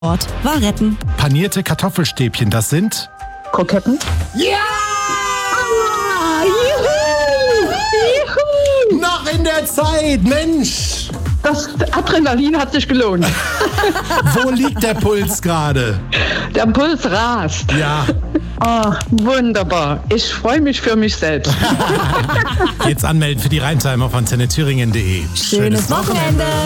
Ort war retten. Panierte Kartoffelstäbchen, das sind... Kroketten. Ja! Juhu! Noch in der Zeit, Mensch! Das Adrenalin hat sich gelohnt. Wo liegt der Puls gerade? Der Puls rast. Ja. Ah, wunderbar. Ich freue mich für mich selbst. Jetzt anmelden für die Rheintimer auf antennethüringen.de. Schönes Wochenende.